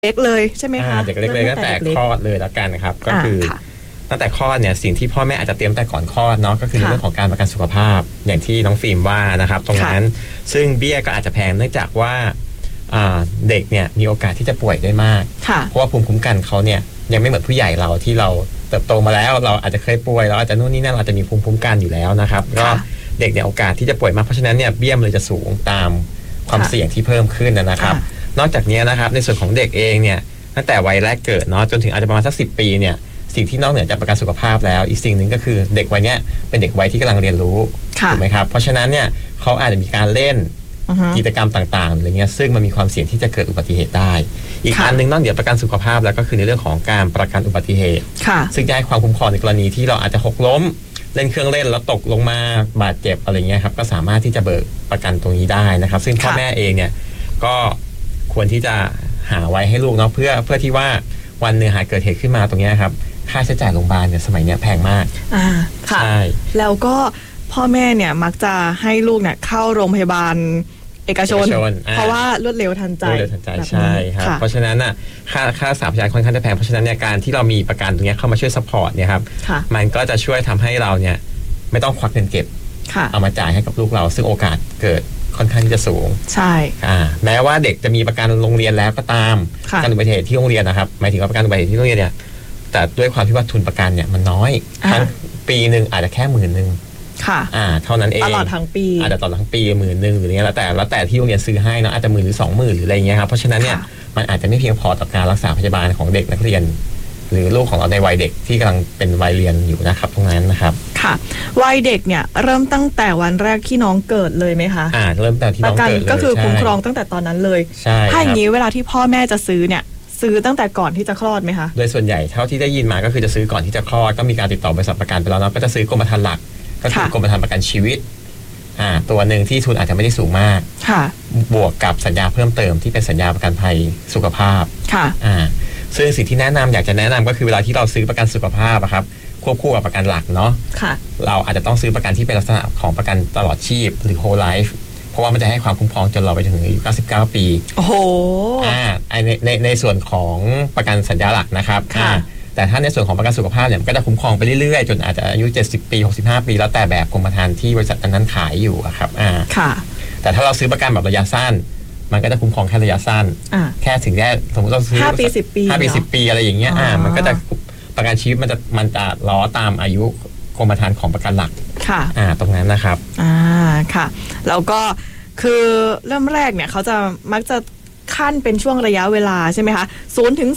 เล็กเลยใช่ไหมคะเด็กเล็กเลยตั้งแต่คลอดเลยแล้วกันครับก็คือตั้งแต่คลอดเนี่ยสิ่งที่พ่อแม่อาจจะเตรียมแต่ก่อนคลอดเนาะก็คือในเรื่องของการประกันสุขภาพอย่างที่น้องฟิล์มว่านะครับตรงนั้นซึ่งเบี้ยก็อาจจะแพงเนื่องจากว่าเด็กเนี่ยมีโอกาสที่จะป่วยได้มากเพราะว่าภูมิคุ้มกันเขาเนี่ยยังไม่เหมือนผู้ใหญ่เราที่เราเติบโตมาแล้วเราอาจจะเคยป่วยเราอาจจะนู่นนี่นั่นเราจะมีภูมิคุ้มกันอยู่แล้วนะครับก็เด็กเนี่ยโอกาสที่จะป่วยมากเพราะฉะนั้นเนี่ยเบี้ยเลยจะสูงตามความเสี่ยงที่เพิ่มขึ้นนะครับนอกจากนี้นะครับในส่วนของเด็กเองเนี่ยตั้งแต่วัยแรกเกิดเนาะจนถึงอาจจะประมาณสัก10 ปีเนี่ยสิ่งที่นอกเหนือจากประกันสุขภาพแล้วอีกสิ่งหนึ่งก็คือเด็กวัยเนี้ยเป็นเด็กวัยที่กำลังเรียนรู้ถูกไหมครับเพราะฉะนั้นเนี่ยเขาอาจจะมีการเล่นกิจกรรมต่างๆอะไรเงี้ยซึ่งมันมีความเสี่ยงที่จะเกิดอุบัติเหตุได้อีกอันหนึ่งนอกเหนือประกันสุขภาพแล้วก็คือในเรื่องของการประกันอุบัติเหตุซึ่งจะให้ความคุ้มครองในกรณีที่เราอาจจะหกล้มเล่นเครื่องเล่นแล้วตกลงมาบาดเจ็บอะไรเงี้ยครับก็สามารถที่จะเบิกประกันตรงนี้ได้นะครับซึ่งพ่อแม่เองเนี่ยก็ควรที่จะหาไว้ให้ลูกเนาะเพื่อที่ว่าวันหนึ่งหากเกิดเหตุขึ้นมาตรงนี้ครับค่าใช้จ่ายโรงพยาบาลเนี่ยสมัยนี้แพงมากค่ะใช่แล้วก็พ่อแม่เนี่ยมักจะให้ลูกเนี่ยเข้าโรงพยาบาลเอกชนเพราะว่ารวดเร็วทันใจใช่ครับเพราะฉะนั้นน่ะค่าสาพยาบาลค่อนข้างจะแพงเพราะฉะนั้นเนี่ยการที่เรามีประกันตรงนี้เข้ามาช่วยซัพพอร์ตเนี่ยครับมันก็จะช่วยทำให้เราเนี่ยไม่ต้องควักเงินเก็บเอามาจ่ายให้กับลูกเราซึ่งโอกาสเกิดค่อนข้างที่จะสูงใช่แม้ว่าเด็กจะมีประกันโรงเรียนแล้วก็ตามประกันอุบัติเหตุที่โรงเรียนนะครับหมายถึงว่าประกันอุบัติเหตุที่โรงเรียนเนี่ยแต่ด้วยความที่ว่าทุนประกันเนี่ยมันน้อยทั้งปีหนึ่งอาจจะแค่10,000 ค่ะเท่านั้นเองตลอดทั้งปีอาจจะตลอดทั้งปี10,000หรือเงี้ยแล้วแต่ที่โรงเรียนซื้อให้เนาะอาจจะ10,000หรือ20,000หรืออะไรเงี้ยครับเพราะฉะนั้นเนี่ยมันอาจจะไม่เพียงพอต่อการรักษาพยาบาลของเด็กนักเรียนหรือลูกของเราในวัยเด็กที่กำลังเป็นวัยเรียนอยู่นะครับตรงนั้นนะครับค่ะวัยเด็กเนี่ยเริ่มตั้งแต่วันแรกที่น้องเกิดเลยไหมคะเริ่มแต่ที่น้องเกิดเลยก็คือคุ้มครองตั้งแต่ตอนนั้นเลยใช่ถ้าอย่างนี้เวลาที่พ่อแม่จะซื้อเนี่ยซื้อตั้งแต่ก่อนที่จะคลอดไหมคะโดยส่วนใหญ่เท่าที่ได้ยินมาก็คือจะซื้อก่อนที่จะคลอดก็มีการติดต่อบริษัทประกันไปแล้วนะก็จะซื้อกรมธรรม์หลักก็คือกรมธรรม์ประกันชีวิตตัวหนึ่งที่ทุนอาจจะไม่ได้สูงมากบวกกับสัญญาเพิ่มเติมที่เป็นสัญญาประกันภัยสุขภาพซึ่งสิ่งที่อยากจะแนะนำก็คือเวลาที่เราซื้อประกันสุขภาพครับควบคู่กับประกันหลักเนาะเราอาจจะต้องซื้อประกันที่เป็นลักษณะของประกันตลอดชีพหรือ whole life เพราะว่ามันจะให้ความคุ้มครองจนเราไปถึงอายุ99 ปีโอ้โหในส่วนของประกันสัญญาหลักนะครับแต่ถ้าในส่วนของประกันสุขภาพเนี่ยมันก็จะคุ้มครองไปเรื่อยๆจนอาจจะอายุ70 ปี65 ปีแล้วแต่แบบกรมธรรม์ที่บริษัทนั้นขายอยู่ครับแต่ถ้าเราซื้อประกันแบบระยะสั้นมันก็จะคุ้มครองแค่ระยะสั้นแค่ถึงแค่สมมติเราซื้อ 5 ปี 10 ปี 5 ปี 10 ปีอะไรอย่างเงี้ยมันก็จะประกันชีวิตมันจะล้อตามอายุกรมธรรม์ของประกันหลักตรงนั้นนะครับค่ะแล้วก็คือเริ่มแรกเนี่ยเขาจะมักจะขั้นเป็นช่วงระยะเวลาใช่ไหมคะ0 ถึง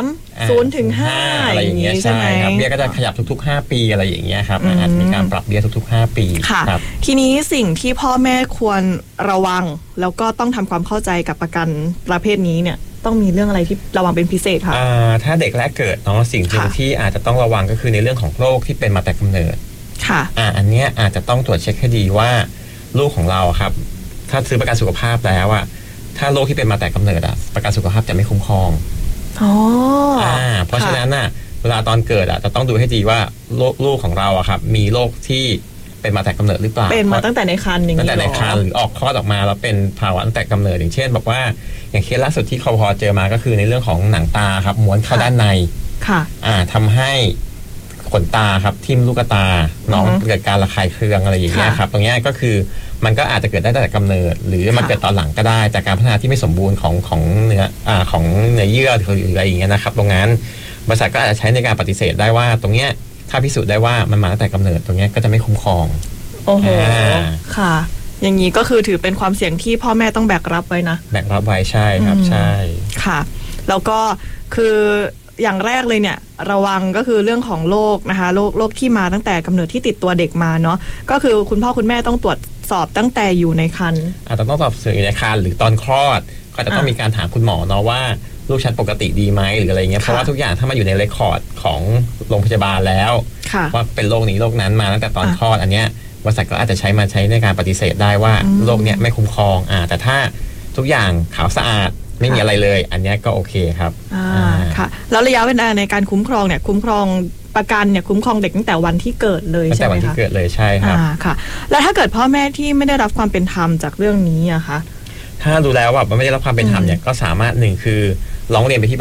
3 0 ถึง 5อะไรอย่างเงี้ยใช่ครับเบี้ยก็จะขยับทุกๆ5 ปีอะไรอย่างเงี้ยครับอาจมีการปรับเบี้ยทุกๆ5 ปีค่ะทีนี้สิ่งที่พ่อแม่ควรระวังแล้วก็ต้องทำความเข้าใจกับประกันประเภทนี้เนี่ยต้องมีเรื่องอะไรที่ระวังเป็นพิเศษคะถ้าเด็กแรกเกิดเนาะสิ่งที่อาจจะต้องระวังก็คือในเรื่องของโรคที่เป็นมาแต่กำเนิดค่ะอันนี้อาจจะต้องตรวจเช็คให้ดีว่าลูกของเราครับถ้าซื้อประกันสุขภาพแล้วถ้าโรคที่เป็นมาแต่กำเนิดประกันสุขภาพจะไม่คุ้มครองเพราะฉะนั้นเวลาตอนเกิดจะต้องดูให้ดีว่าลูกของเราครับมีโรคที่เป็นมาแต่กำเนิดหรือเปล่าเป็นมาตั้งแต่ในครรภ์ตั้งแต่ในครรภ์หรือออกคลอดออกมาแล้วเป็นภาวะตั้งแต่กำเนิดอย่างเช่นบอกว่าอย่างเคสล่าสุดที่เขาพอเจอมาก็คือในเรื่องของหนังตาครับม้วนเข้าด้านในทำให้ขนตาครับทิ่มลูกตาน้องเกิดการระคายเคืองอะไรอย่างเงี้ยครับตรงนี้ก็คือมันก็อาจจะเกิดได้ตั้งแต่กำเนิดหรือมันเกิดตอนหลังก็ได้จากการพัฒนาที่ไม่สมบูรณ์ของเนื้อของเนื้อเยื่อหรืออะไรอย่างเงี้ยนะครับตรงนั้นบริษัทก็อาจจะใช้ในการปฏิเสธได้ว่าตรงเนี้ยถ้าพิสูจน์ได้ว่ามันมาตั้งแต่กำเนิดตรงเนี้ยก็จะไม่คุ้มครองโอ้โหค่ะอย่างนี้ก็คือถือเป็นความเสี่ยงที่พ่อแม่ต้องแบกรับไว้นะแบกรับไว้ใช่ครับใช่ค่ะแล้วก็คืออย่างแรกเลยเนี่ยระวังก็คือเรื่องของโรคนะคะโรคที่มาตั้งแต่กำเนิดที่ติดตัวเด็กมาเนาะก็คือคุณพ่อคุณแม่ต้องตรวจสอบตั้งแต่อยู่ในครรภ์อาจจะต้องตรวจสอบอยู่ในครรภ์หรือตอนคลอดก็จะต้องมีการถามคุณหมอเนาะว่าลูกฉันปกติดีไหมหรืออะไรเงี้ยเพราะว่าทุกอย่างถ้ามาอยู่ในเรคคอร์ดของโรงพยาบาลแล้วว่าเป็นโรคนี้โรคนั้นมาตั้งแต่ตอนคลอดอันเนี้ยบริษัทก็อาจจะใช้ในการปฏิเสธได้ว่าโรคเนี้ยไม่คุ้มครองแต่ถ้าทุกอย่างขาวสะอาดไม่มีอะไรเลยอันนี้ก็โอเคครับค่ะแล้วระยะเวลาในการคุ้มครองเนี่ยคุ้มครองประกันเนี่ยคุ้มครองเด็กตั้งแต่วันที่เกิดเลยใช่ไหมคะตั้งแต่วันที่เกิดเลยใช่ครับค่ะแล้วถ้าเกิดพ่อแม่ที่ไม่ได้รับความเป็นธรรมจากเรื่องนี้อะคะถ้าดูแล้วว่าไม่ได้รับความเป็นธรรมเนี่ยก็สามารถหนึ่งคือร้องเรียนไปที่